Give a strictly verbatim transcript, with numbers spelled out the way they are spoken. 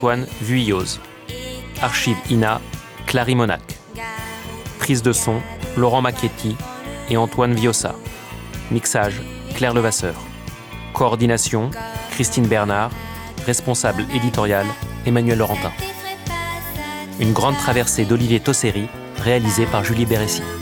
Antoine Vuilloz. Archive I N A, Clary Monac. Prise de son, Laurent Macchietti et Antoine Viossa. Mixage, Claire Levasseur. Coordination, Christine Bernard. Responsable éditorial, Emmanuel Laurentin. Une grande traversée d'Olivier Tosseri, réalisée par Julie Bérécy.